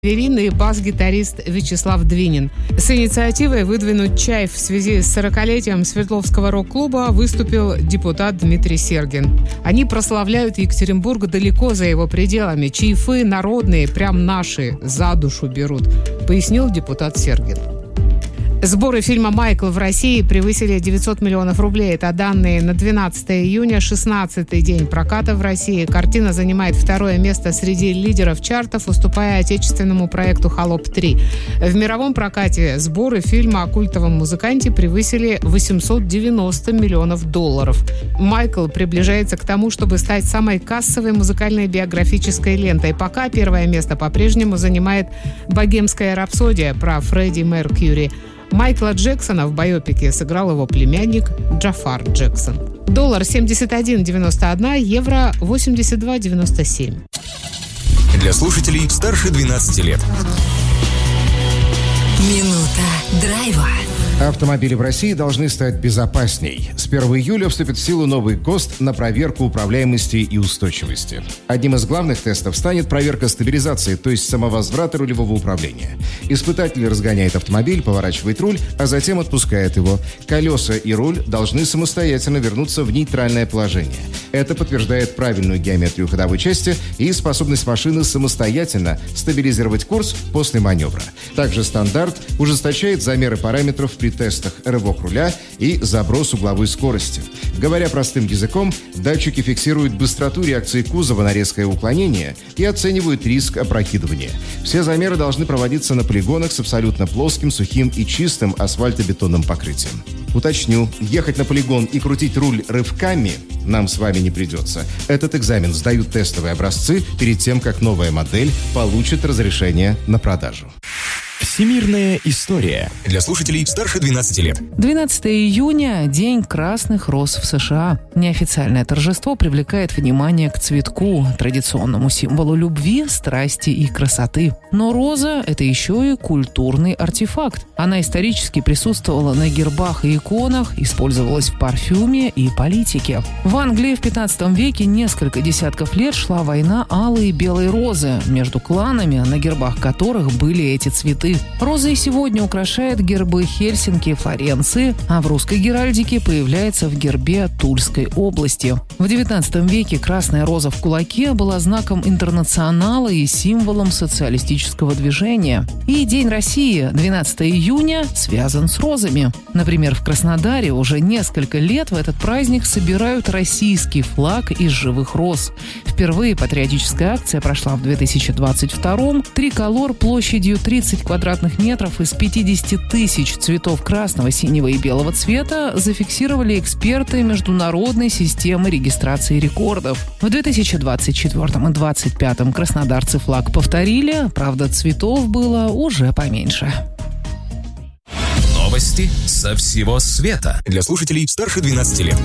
балерина и бас-гитарист Вячеслав Двинин. С инициативой выдвинуть чай в связи с 40-летием Свердловского рок-клуба выступил депутат Дмитрий Сергин. Они прославляют Екатеринбург далеко за его пределами. Чаефы народные, прям наши, за душу берут, пояснил депутат Сергин. Сборы фильма «Майкл» в России превысили 900 миллионов рублей. Это данные на 12 июня, 16-й день проката в России. Картина занимает второе место среди лидеров чартов, уступая отечественному проекту «Холоп 3». В мировом прокате сборы фильма о культовом музыканте превысили 890 миллионов долларов. «Майкл» приближается к тому, чтобы стать самой кассовой музыкальной биографической лентой. Пока первое место по-прежнему занимает «Богемская рапсодия» про Фредди Меркьюри. Майкла Джексона в байопике сыграл его племянник Джафар Джексон. Доллар 71,91, евро 82,97. Для слушателей старше 12 лет. Минута драйва. Автомобили в России должны стать безопасней. С 1 июля вступит в силу новый ГОСТ на проверку управляемости и устойчивости. Одним из главных тестов станет проверка стабилизации, то есть самовозврата рулевого управления. Испытатель разгоняет автомобиль, поворачивает руль, а затем отпускает его. Колеса и руль должны самостоятельно вернуться в нейтральное положение. Это подтверждает правильную геометрию ходовой части и способность машины самостоятельно стабилизировать курс после маневра. Также стандарт ужесточает замеры параметров при тестах рывок руля и заброс угловой скорости. Говоря простым языком, датчики фиксируют быстроту реакции кузова на резкое уклонение и оценивают риск опрокидывания. Все замеры должны проводиться на полигонах с абсолютно плоским, сухим и чистым асфальтобетонным покрытием. Уточню, ехать на полигон и крутить руль рывками нам с вами не придется. Этот экзамен сдают тестовые образцы перед тем, как новая модель получит разрешение на продажу. Всемирная история. Для слушателей старше 12 лет. 12 июня – День красных роз в США. Неофициальное торжество привлекает внимание к цветку, традиционному символу любви, страсти и красоты. Но роза – это еще и культурный артефакт. Она исторически присутствовала на гербах и иконах, использовалась в парфюме и политике. В Англии в 15 веке несколько десятков лет шла война алой и белой розы между кланами, на гербах которых были эти цветы. Роза и сегодня украшает гербы Хельсинки и Флоренции, а в русской геральдике появляется в гербе Тульской области. В XIX веке красная роза в кулаке была знаком интернационала и символом социалистического движения. И День России, 12 июня, связан с розами. Например, в Краснодаре уже несколько лет в этот праздник собирают российский флаг из живых роз. Впервые патриотическая акция прошла в 2022-м. Триколор площадью 30 квадратных метров из 50 тысяч цветов красного, синего и белого цвета зафиксировали эксперты Международной системы регистрации рекордов. В 2024 и 2025 краснодарцы флаг повторили, правда, цветов было уже поменьше. Новости со всего света. Для слушателей старше 12 лет.